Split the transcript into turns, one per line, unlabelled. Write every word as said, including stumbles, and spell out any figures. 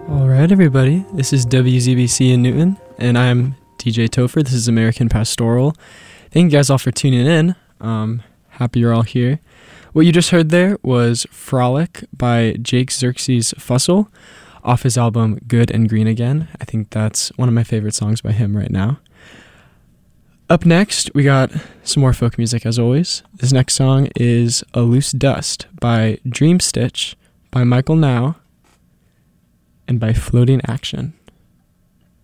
All right, everybody. This is W Z B C in Newton, and I'm D J Topher. This is American Pastoral. Thank you guys all for tuning in. Um, happy you're all here. What you just heard there was Frolic by Jake Xerxes Fussell off his album Good and Green Again. I think that's one of my favorite songs by him right now. Up next, we got some more folk music as always. This next song is A Loose Dust by Dream Stitch, by Michael Now, and by Floating Action.